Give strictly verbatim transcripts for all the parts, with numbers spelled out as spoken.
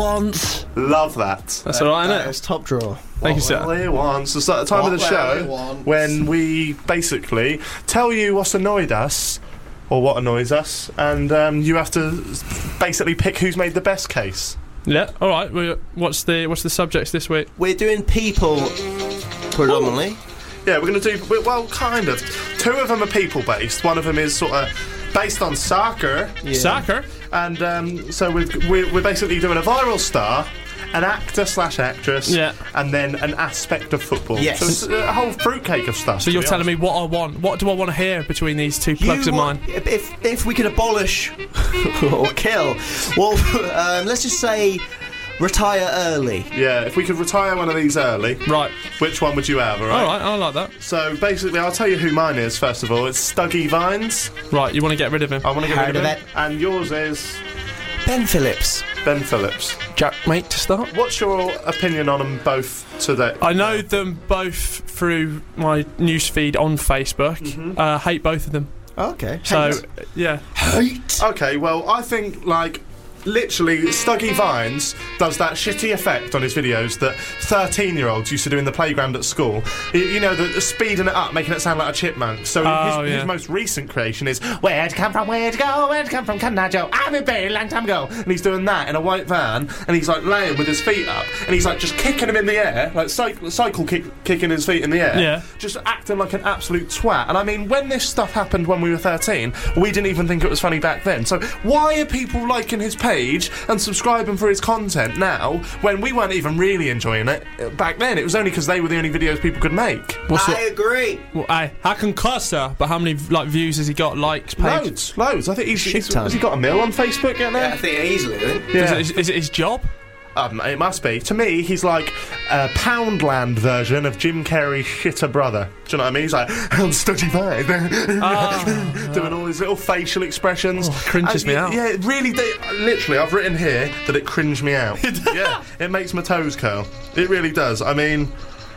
wants. Love that. That's all right, isn't it? That's top drawer. Thank you, sir. All he wants. It's at the time What of the will show he wants. when we basically tell you what's annoyed us or what annoys us, and um, you have to basically pick who's made the best case. Yeah. All right. We, what's the what's the subjects this week? We're doing people predominantly. Yeah, we're going to do, well, kind of. Two of them are people-based. One of them is sort of based on soccer. Yeah. Soccer. And um, so we're, we're, we're basically doing a viral star, an actor slash actress, Yeah. and then an aspect of football. Yes. So it's a whole fruitcake of stuff. So you're telling me what I want? What do I want to hear between these two plugs You of want- mine? If if we could abolish or kill, well, um, let's just say retire early. Yeah, if we could retire one of these early, Right. which one would you have, alright? All right. I like that. So basically, I'll tell you who mine is, first of all. It's Stuggy Vines. Right. You want to get rid of him? I want to get Heard rid of of him. it. And yours is Ben Phillips. Ben Phillips. Jack, mate, to start. What's your opinion on them both today? I know them both through my newsfeed on Facebook. Mm-hmm. Uh, hate both of them. Okay. So Hate. yeah. Hate. Okay, well, I think, like, literally, Stuggy Vines does that shitty effect on his videos that thirteen-year-olds used to do in the playground at school. You, you know, the, the speeding it up, making it sound like a chipmunk. So Oh, his, yeah. his most recent creation is, where'd come from, where'd go, where'd come from, can I Joe? I've been very long time ago. And he's doing that in a white van, and he's, like, laying with his feet up, and he's, like, just kicking him in the air, like, cycle, cycle kick, kicking his feet in the air. Yeah. Just acting like an absolute twat. And I mean, when this stuff happened when we were thirteen, we didn't even think it was funny back then. So why are people liking his page and subscribing for his content now when we weren't even really enjoying it back then? It was only because they were the only videos people could make. What's I agree. Well, I, I can cuss her, but how many like views has he got? Likes, page? Loads, loads. I think he's, Shit he's ton. has he got a mill on Facebook yet now? Yeah, I think easily. I think. Is, it, is, is it his job? Um, it must be. To me, he's like a Poundland version of Jim Carrey's shitter brother. Do you know what I mean? He's like, I'm Stuggy Vine. Oh, Doing all these little facial expressions. Oh, it cringes And me y- out. Yeah, it really, they, literally, I've written here that it cringed me out. Yeah, it makes my toes curl. It really does. I mean,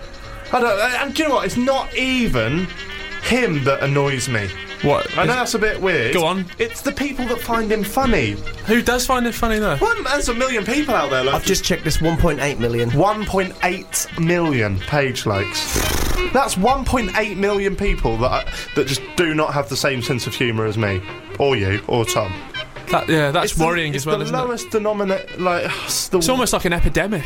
I don't, and do you know what? It's not even him that annoys me. What? I know Is- that's a bit weird. Go on. It's the people that find him funny. Who does find it funny though? Well, there's a million people out there. Like, I've just checked this one point eight million. one point eight million page likes. That's one point eight million people that I, that just do not have the same sense of humour as me, or you, or Tom. That, yeah, that's It's the- worrying it's as well, the isn't it? lowest denominator. Like, it's the, It's almost like an epidemic.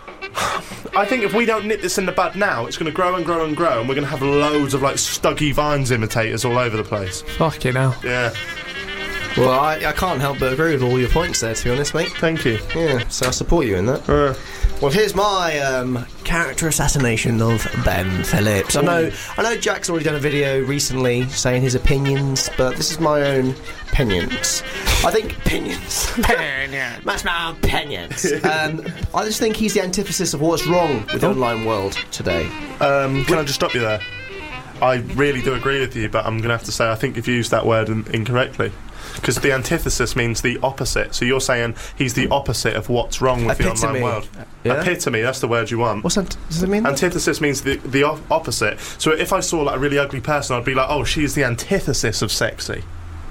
I think if we don't nip this in the bud now, it's going to grow and grow and grow, and we're going to have loads of like Stuggy Vines imitators all over the place. Fucking hell. Yeah, Well, I, I can't help but agree with all your points there, to be honest, mate. thank you. Yeah, so I support you in that. Uh, Well, here's my um, character assassination of Ben Phillips. I know, I know Jack's already done a video recently saying his opinions, but this is my own opinions. I think opinions. That's my opinions. Um, I just think he's the antithesis of what's wrong with the online world today. um, can I just stop you there? I really do agree with you, but I'm going to have to say I think you've used that word in- incorrectly. Because the antithesis means the opposite. So you're saying he's the opposite of what's wrong with the Epitome. online world. Yeah? Epitome, that's the word you want. What's that? Does it mean that? Antithesis means the the op- opposite. So if I saw like a really ugly person, I'd be like, oh, she's the antithesis of sexy.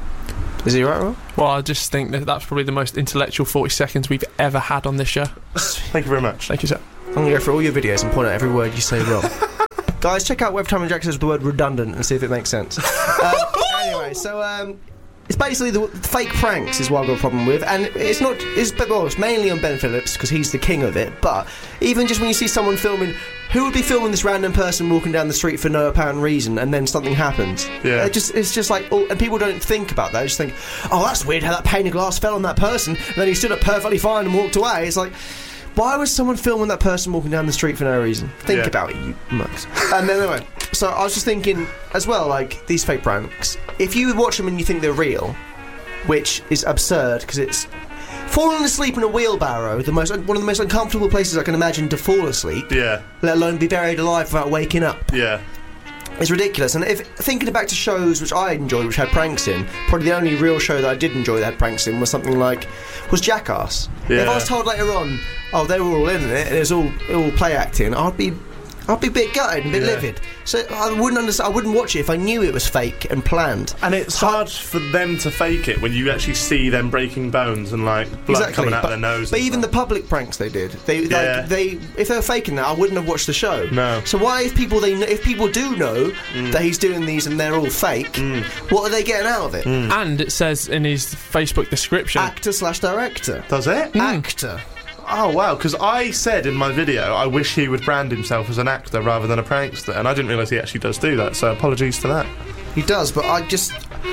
Is he right, Rob? Well, I just think that that's probably the most intellectual forty seconds we've ever had on this show. Thank you very much. Thank you, sir. I'm going to go through all your videos and point out every word you say wrong. Guys, check out Web Time and Jack says the word redundant and see if it makes sense. uh, anyway, so um, it's basically the fake pranks is what I've got a problem with, and it's not. It's well, it's mainly on Ben Phillips because he's the king of it. But even just when you see someone filming, who would be filming this random person walking down the street for no apparent reason, and then something happens? Yeah. It just it's just like, oh, and people don't think about that. They just think, oh, that's weird how that pane of glass fell on that person, and then he stood up perfectly fine and walked away. It's like, why was someone filming that person walking down the street for no reason? Think Yeah. about it, you mugs. And then anyway, so I was just thinking as well, like these fake pranks. If you watch them and you think they're real, which is absurd because it's falling asleep in a wheelbarrow, the most one of the most uncomfortable places I can imagine to fall asleep, Yeah, let alone be buried alive without waking up. yeah. It's ridiculous. And if thinking back to shows which I enjoyed, which had pranks in, probably the only real show that I did enjoy that had pranks in was something like was Jackass. Yeah. If I was told later on, oh, they were all in it and it was all all play acting, I'd be I'd be a bit gutted and a bit Yeah. livid. So I wouldn't understand. I wouldn't watch it if I knew it was fake and planned. And it's hard for them to fake it when you actually see them breaking bones and like blood Exactly, coming out but, of their nose. but and even the stuff. public pranks they did, they Yeah. like they if they were faking that, I wouldn't have watched the show. No. So why, if people they kn- if people do know that he's doing these and they're all fake, what are they getting out of it? And it says in his Facebook description. Actor slash director. Does it? Actor. Oh wow! Because I said in my video, I wish he would brand himself as an actor rather than a prankster, and I didn't realise he actually does do that. So apologies to that. He does, but I just,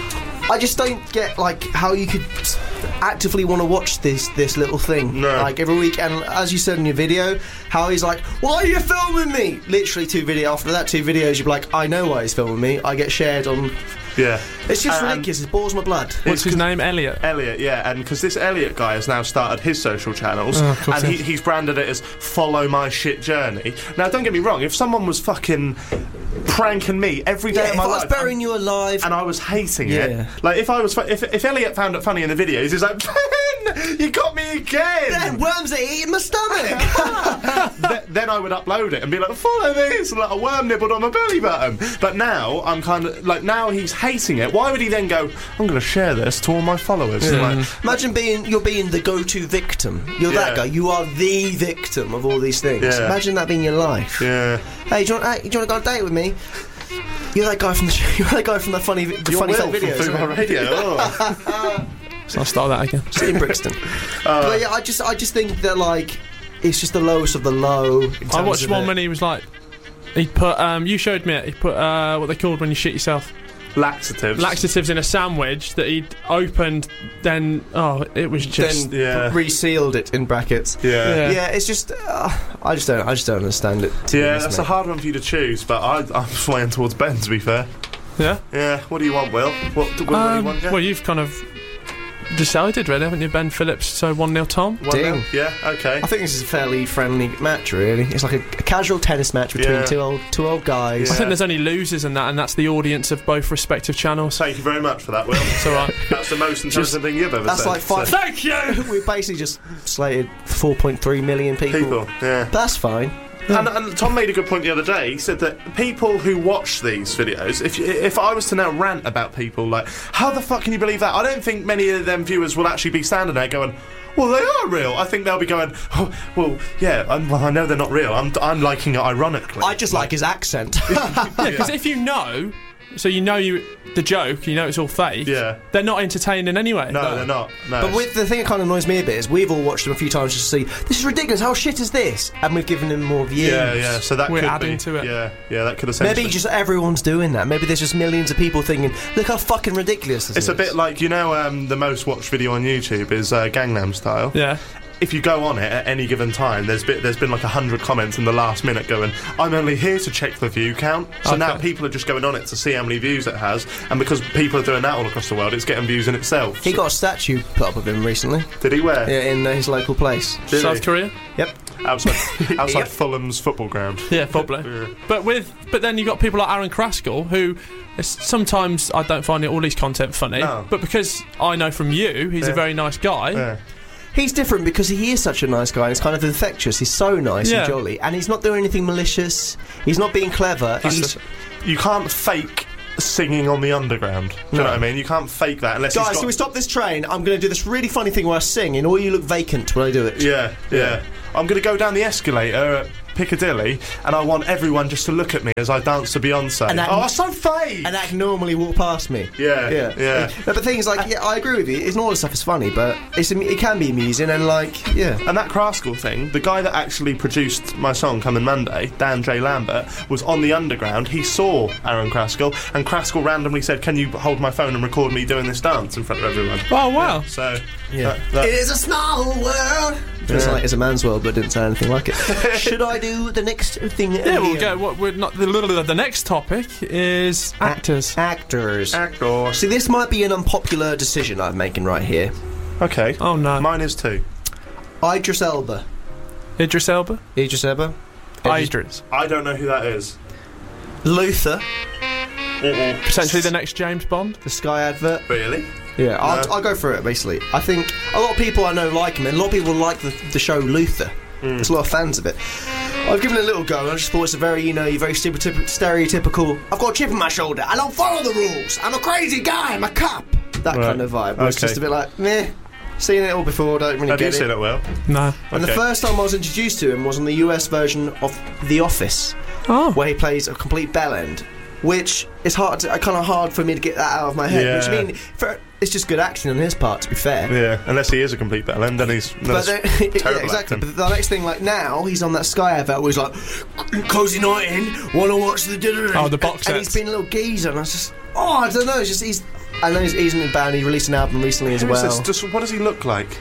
I just don't get like how you could actively want to watch this this little thing No. like every week. And as you said in your video, how he's like, "Why are you filming me?" Literally two video after that two videos, you'd be like, "I know why he's filming me." I get shared on. Yeah. It's just And- ridiculous. It bores my blood. What's his name? Elliot. Elliot, yeah, and because this Elliot guy has now started his social channels, Oh, of course and he he, has. he's branded it as "Follow My Shit Journey." Now, don't get me wrong, if someone was fucking pranking me every day Yeah, of if my I was life, burying you alive, and I was hating Yeah. it, like if I was, fu- if if Elliot found it funny in the videos, he's like, "Ben, you got me again." then worms are eating my stomach. Th- then I would upload it and be like, "Follow this," and like a worm nibbled on my belly button. But now I'm kind of like, now he's hating it. Why would he then go, "I'm going to share this to all my followers"? And like, Imagine being you're being the go-to victim. You're that Yeah. guy. You are the victim of all these things. Yeah. Imagine that being your life. yeah. Hey, do you want? Hey, do you want to go on a date with me? You're that guy from the. You're that guy from the funny, the You're funny Will fake from videos. Food isn't on it? Radio. Oh. So I'll start that again. Just in Brixton. but yeah, I just, I just think that like, it's just the lowest of the low. in I terms watched of one it. when he was like, he put, um, you showed me it, he put, uh, what they called when you shit yourself. Laxatives. Laxatives in a sandwich that he'd opened, then, oh, it was just. Then Yeah. resealed it in brackets. Yeah. Yeah. Yeah, it's just, uh, I just don't, I just don't understand it. to be Yeah, honest, that's mate. a hard one for you to choose, but I, I'm swaying towards Ben, to be fair. Yeah. Yeah, what do you want, Will? What, Will, what do you Um, want, yeah? well, you've kind of decided, really, haven't you, Ben Phillips? So one nil Tom. One Ding. now? Yeah, okay. I think this is a fairly friendly match, really. It's like a, a casual tennis match between Yeah. two old two old guys. I Yeah. think there's only losers in that, and that's the audience of both respective channels. Thank you very much for that, Will. It's alright. That's the most intelligent thing you've ever That's said. like five. so- Thank you! We basically just slated four point three million people. People, yeah. That's fine. And, and Tom made a good point the other day. He said that people who watch these videos, if you, if I was to now rant about people like, how the fuck can you believe that? I don't think many of them viewers will actually be standing there going, well, they are real. I think they'll be going, oh, well, yeah, I'm, well, I know they're not real. I'm, I'm liking it ironically. I just like his accent. Yeah, because if you know, so you know you the joke, you know it's all fake. Yeah. They're not entertaining anyway. no, they're not. No. But with the thing that kind of annoys me a bit is we've all watched them a few times just to see this is ridiculous. How shit is this? And we've given them more views. yeah, yeah. So that We're could adding be, to it. Yeah, yeah. That could essentially. Maybe just everyone's doing that. Maybe there's just millions of people thinking, look how fucking ridiculous this It's is. a bit like, you know, um, the most watched video on YouTube is uh, Gangnam Style. Yeah. If you go on it at any given time, there's been, there's been like a hundred comments in the last minute going, I'm only here to check the view count. So Okay. now people are just going on it to see how many views it has, and because people are doing that all across the world, it's getting views in itself. He So- got a statue put up of him recently. Did he wear? Yeah, in uh, his local place. Did South he? Korea. Yep. Outside, outside Yep. Fulham's football ground. Yeah, probably. Yeah. But with but then you got people like Aaron Kraskell who it's, sometimes I don't find it all his content funny. No. But because I know from you, he's Yeah. a very nice guy. Yeah. He's different because he is such a nice guy and he's kind of infectious. He's so nice Yeah. and jolly. And he's not doing anything malicious. He's not being clever. That's He's, the- you can't fake singing on the underground. Do you No. know what I mean? You can't fake that unless Guys, he's got... can we stop this train? I'm going to do this really funny thing where I sing and all you look vacant when I do it. Yeah, yeah. I'm going to go down the escalator at Piccadilly and I want everyone just to look at me as I dance to Beyonce. And that- oh, that's so fake! And that can normally walk past me. Yeah, Yeah. yeah. No, but things like, yeah, I agree with you. It's not all the stuff is funny, but it's am- it can be amusing and like, yeah. And that Kraskell thing, the guy that actually produced my song Coming Monday, Dan J. Lambert, was on the underground. He saw Aaron Kraskell, and Kraskell randomly said, can you hold my phone and record me doing this dance in front of everyone? Oh wow. So, Yeah. that- that- It is a small world. It's Yeah. like it's a man's world, but didn't say anything like it. Should I do the next thing? Yeah, we'll go. What we're not the little. The next topic is actors. Actors. actor. See, this might be an unpopular decision I'm making right here. Okay. Oh no. Mine is too. Idris Elba. Idris Elba. Idris Elba. Idris. I don't know who that is. Luther. Potentially the next James Bond. The Sky advert. Really? Yeah, I'll, No. I'll go through it basically. I think a lot of people I know like him, and a lot of people like the, the show Luther. There's a lot of fans of it. I've given it a little go, and I just thought it's a very, you know, very stereotyp- stereotypical. I've got a chip on my shoulder. I don't follow the rules. I'm a crazy guy. I'm a cop. That Right. kind of vibe. Where It's Okay. just a bit like, meh. Seen it all before. Don't really Have get you it. seen it, Will? No. And the Okay. first time I was introduced to him was on the U S version of The Office, Oh. where he plays a complete bellend, which is hard, to, kind of hard for me to get that out of my head. Which I Yeah. mean, for, it's just good acting on his part, to be fair. Yeah, unless he is a complete bellend, then he's no, But that's then, yeah, terrible exactly. acting. But the next thing, like now, he's on that Sky advert where he's like, "Cozy night in, wanna watch the dinner?" Oh, the box and sets. he's been a little geezer, and I was just, oh, I don't know. It's just he's. I know he's, he's in the band. He released an album recently as Who is well. this? Just, what does he look like?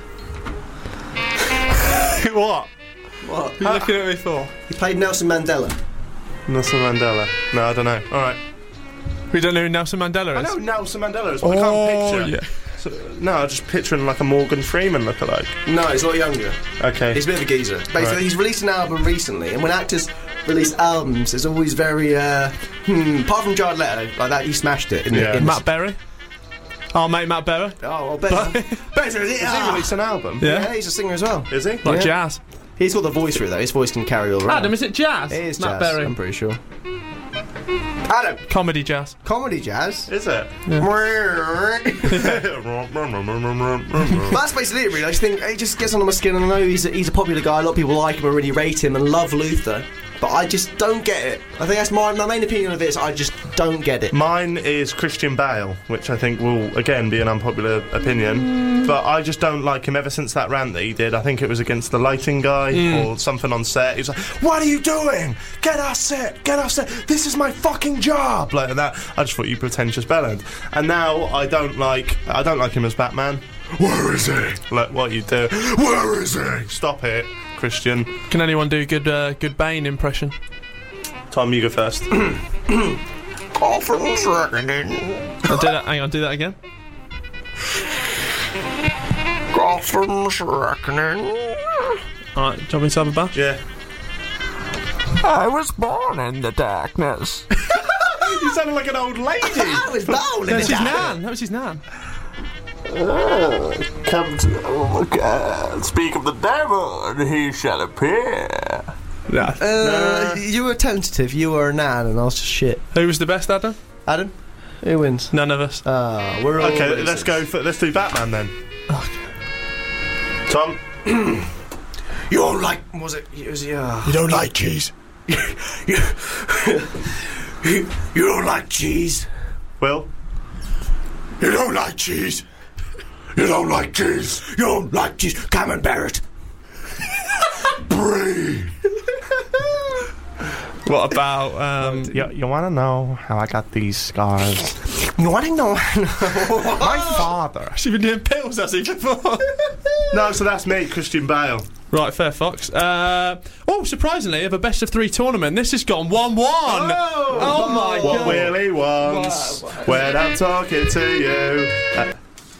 What? What? You're looking at me for? He played Nelson Mandela. Nelson Mandela. No, I don't know. All right. We don't know who Nelson Mandela I is. know Nelson Mandela is, but I Oh, can't picture. yeah. So, no, I'm just picturing like a Morgan Freeman lookalike. No, he's a lot younger. Okay. He's a bit of a geezer. Basically, Right. he's released an album recently, and when actors release albums, it's always very, uh, hmm, apart from Jared Leto, like that, he smashed it. In Yeah. the, in Matt Berry. Oh, mate, Matt Berry. Oh, well, better. better, is it? Has he released an album? Yeah. Yeah, he's a singer as well. Is he? Like Yeah. jazz. He's got the voice for it, though. His voice can carry all around. Adam, is it jazz? It is Matt jazz, Berry. I'm pretty sure. Adam, Comedy jazz. comedy jazz. Is it? That's basically it, really. I just think he just gets under my skin, and I know he's a, he's a popular guy. A lot of people like him and really rate him and love Luther, but I just don't get it. I think that's my, my main opinion of it is I just don't get it. Mine is Christian Bale, which I think will again be an unpopular opinion, but I just don't like him ever since that rant that he did. I think it was against the lighting guy or something on set. He was like, "What are you doing? Get off set! Get off set! This is my fucking job!" Like that. I just thought you pretentious bellend. And now I don't like. I don't like him as Batman. Where is he? Like what you do? Where is he? Stop it, Christian. Can anyone do a good, uh, good Bane impression? Tom, you go first. Oh, for a second. I'll do that. Hang on, do that again. Alright, do you want me to have a bash? Yeah. I was born in the darkness. You sounded like an old lady. I was born in That was the his dark. nan. That was his nan. Come to, oh God, speak of the devil, and he shall appear. Yeah. Uh, you were tentative. You were a nan, and I was just shit. Who was the best, Adam? Adam, who wins? None of us. Ah, we're all Okay, losers. let's go for let's do Batman then. Tom, You don't like? Was it? it was, yeah. You don't like cheese? you, you, you don't like cheese? Will. You don't like cheese? You don't like cheese? You don't like cheese? Come and bear it. Breathe. What about, um... You, you want to know how I got these scars? No, I don't know. My father. Has she been doing pills, has he, before? No, so that's me, Christian Bale. Right, fair fox. Uh, oh, surprisingly, of a best of three tournament, this has gone one one. Oh, Oh my What god. Willie wants when I'm talking to you. Uh,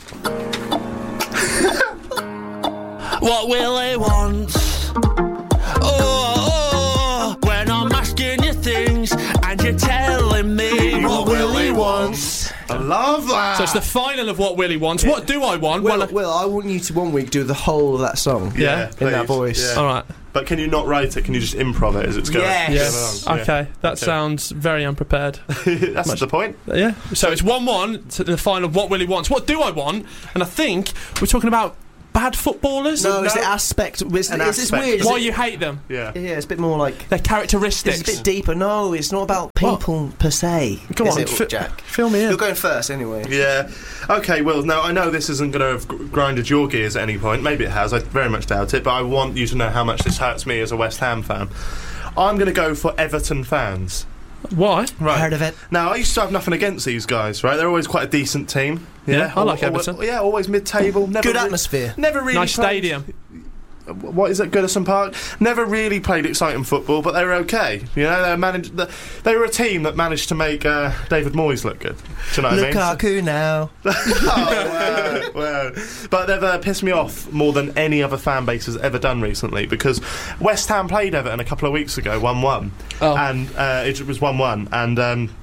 What Willie wants. Oh, oh, when I'm asking you things and you're telling me what Willie wants. I love that. So it's the final of What Willie Wants. What do I want? Well, Well, well, I want you to one week do the whole of that song. Yeah, in that please. voice. Yeah. all right. But can you not write it? Can you just improv it as it's going? Yes. Yes. Going along? Okay, that Okay. sounds very unprepared. Yeah. That's the point. Yeah. So it's one one to the final of What Willie Wants. What do I want? And I think we're talking about bad footballers. No, it's No. the aspect. It's, An it's, it's aspect. weird. Why It's, you hate them? Yeah. yeah, it's a bit more like. Their It's characteristics. a bit deeper. No, it's not about people per se. Come is on, it, fi- Jack. fill me in. You're going first anyway. Yeah. Okay, Will, now I know this isn't going to have gr- grinded your gears at any point. Maybe it has. I very much doubt it. But I want you to know how much this hurts me as a West Ham fan. I'm going to go for Everton fans. Why? Right. Heard of it? Now, I used to have nothing against these guys, right? They're always quite a decent team. Yeah, I like Al- Everton. al- yeah, always mid-table. Never Good re- atmosphere. Never really Nice played- stadium. What is it, Goodison Park? Never really played exciting football, but they were okay. You know, they managed. The, they were a team that managed to make uh, David Moyes look good. Do you know what I mean? Lukaku now. Oh, wow, wow. But they've uh, pissed me off more than any other fan base has ever done recently, because West Ham played Everton a couple of weeks ago, one one, Oh. and uh, it was one one, and um,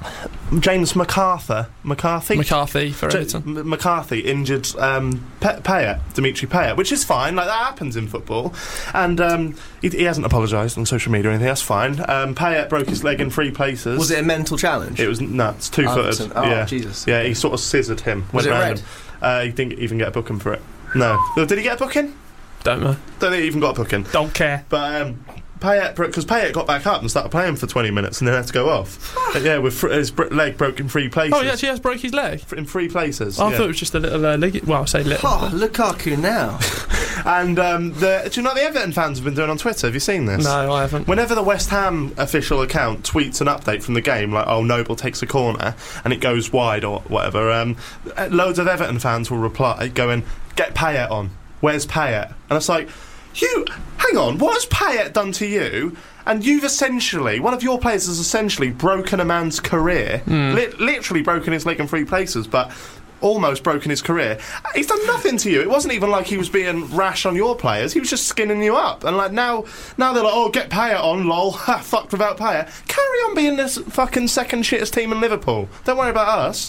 James McArthur, McCarthy, McCarthy for J- Everton. M- McCarthy injured um, Pe- Payet, Dimitri Payet, which is fine. Like that happens in football, and um, he, he hasn't apologised on social media or anything. That's fine. Um, Payet broke his leg in three places. Was it a mental challenge? It was nuts. Two footed. Anderson. Oh, yeah, Jesus. Yeah, he sort of scissored him. Was went it round red? him. Uh, he didn't even get a booking for it. No. Did he get a booking? Don't know. Don't think he even got a booking. Don't care. But um, Payet, because Payet got back up and started playing for twenty minutes and then had to go off. Uh, yeah, with fr- his br- leg broke in three places. Oh, he actually has broke his leg. F- in three places. Oh, I yeah. thought it was just a little uh, leg. Well, I say little. Oh, Lukaku now. And um, the, do you know what the Everton fans have been doing on Twitter? Have you seen this? No, I haven't. Whenever the West Ham official account tweets an update from the game, like, oh, Noble takes a corner and it goes wide or whatever, um, loads of Everton fans will reply going, get Payet on. Where's Payet? And it's like, you, hang on, what has Payet done to you? And you've essentially, one of your players has essentially broken a man's career, Mm. li- literally broken his leg in three places, but almost broken his career. He's done nothing to you. It wasn't even like he was being rash on your players. He was just skinning you up. And like now, now they're like, oh, get Payet on, lol. Ha, fucked without Payet. Carry on being this fucking second shittest team in Liverpool. Don't worry about us.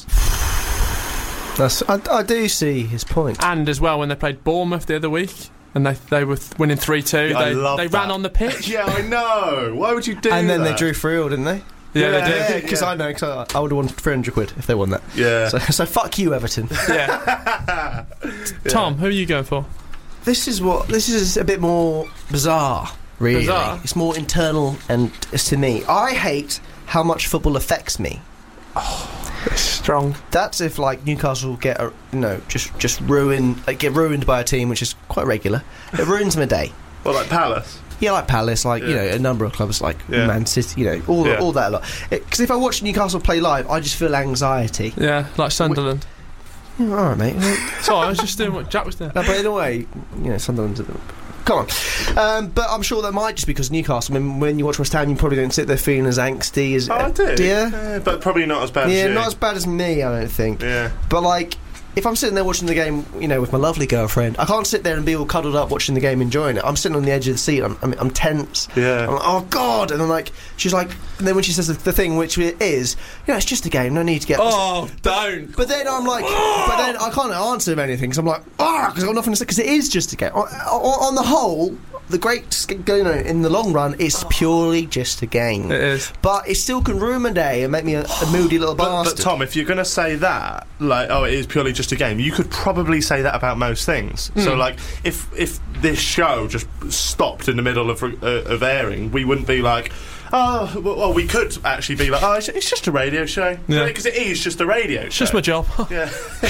That's, I, I do see his point. And as well, when they played Bournemouth the other week, and they they were th- winning three two, Yeah, I they, love they that. ran on the pitch. Yeah, I know. Why would you do that? And then they drew three all, didn't they? Yeah, they did. Yeah. Because I know, because I, I would have won three hundred quid if they won that. Yeah. So, so fuck you, Everton. Yeah. Tom, who are you going for? This is what this is a bit more bizarre, really. Bizarre? It's more internal, and it's to me. I hate how much football affects me. It's strong. That's if like Newcastle get a, you know just just ruined like, get ruined by a team which is quite regular. It ruins my day. Well, like Palace. Yeah, like Palace, like you Yeah. know a number of clubs like Yeah. Man City, you know all Yeah. all that a lot. Because if I watch Newcastle play live, I just feel anxiety. Yeah, like Sunderland. Yeah, all right, mate. Sorry, I was just doing what Jack was doing. No, but in a way, you know, Sunderland's. Come on, um, but I'm sure that might just because Newcastle. I mean, when you watch West Ham, you probably don't sit there feeling as angsty as. Oh, I do. Do you? Yeah, but probably not as bad Yeah, as you. not as bad as me, I don't think. Yeah. But like, if I'm sitting there watching the game, you know, with my lovely girlfriend, I can't sit there and be all cuddled up watching the game, enjoying it. I'm sitting on the edge of the seat. I'm, I'm, I'm tense. Yeah. I'm like, oh God! And then like, she's like, and then when she says the, the thing, which it is, you know, it's just a game. No need to get. Oh, don't. But then I'm like, but then I can't answer him anything because I'm like, ah, because I've got nothing to say. Because it is just a game. On, on, on the whole, the great, sk- you know, in the long run, it's purely just a game. It is. But it still can ruin my day and make me a, a moody little But, bastard. but Tom, if you're going to say that, like, oh, it is purely just a game, you could probably say that about most things. So, like, if if this show just stopped in the middle of uh, of airing, we wouldn't be like, oh, well, well, we could actually be like, oh, it's, it's just a radio show. Yeah. Because it is just a radio It's show. just my job. Yeah.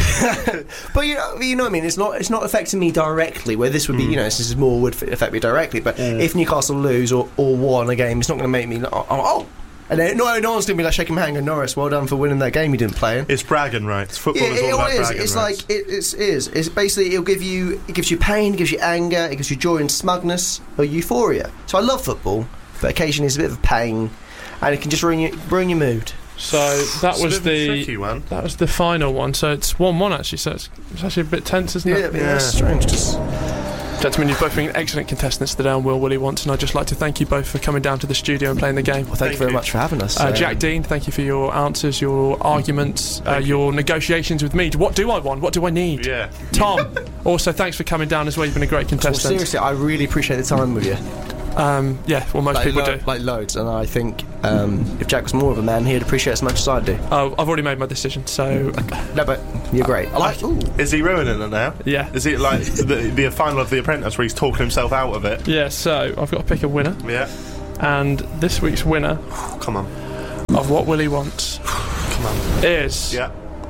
But you know, you know what I mean. It's not. It's not affecting me directly. Where this would be, you know, this is more would f- affect me directly. But if Newcastle lose or, or won a game, it's not going to make me. Oh, oh. And then, no, no one's going to be like shaking my hand and Norris, well done for winning that game you didn't play in. It's bragging rights. Football Yeah, is all it, about it is. bragging It's rights. like it it's, is. It's basically it'll give you it gives you pain, it gives you anger, it gives you joy and smugness or euphoria. So I love football, but occasionally it's a bit of a pain, and it can just ruin your ruin your mood. So that It's a was bit of a the tricky one. that was the final one. So it's one one actually. So it's, it's actually a bit tense, isn't it? but that's strange. Just Gentlemen, you've both been excellent contestants today on Will Willie Wants, and I'd just like to thank you both for coming down to the studio and playing the game. well, thank, you very much for having us. Uh, Um, Jack Dean, thank you for your answers, your arguments, uh, your negotiations with me. What do I want? What do I need? Yeah. Tom, also thanks for coming down as well. You've been a great well, contestant. seriously, I really appreciate the time with you. Um, yeah, well, most Like, people lo- do. like loads, and I think um, if Jack was more of a man, he'd appreciate it as much as I do. Oh, I've already made my decision, so No, but you're great. I like. Ooh. Is he ruining it now? yeah. Is it like the, the final of The Apprentice where he's talking himself out of it? Yeah, so I've got to pick a winner, Yeah. and this week's winner Come on. of What Willie Wants Come on. is Yeah.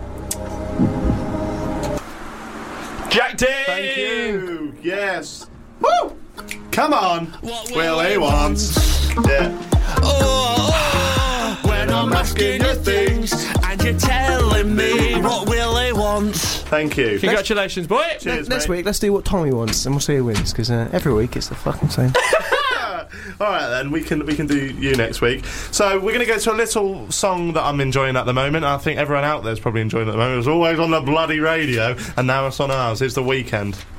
Jack Dean! Thank you. Yes. Woo! Come on. What Will he wants? Yeah. Oh, when I'm asking you things and you're telling me what Willie wants. Thank you. Congratulations, boy! Cheers, Next mate. week, let's do what Tommy wants, and we'll see who wins. Because uh, every week it's the fucking same. All right, then we can we can do you next week. So we're going to go to a little song that I'm enjoying at the moment. I think everyone out there is probably enjoying it at the moment. It was always on the bloody radio, and now it's on ours. It's The Weekend.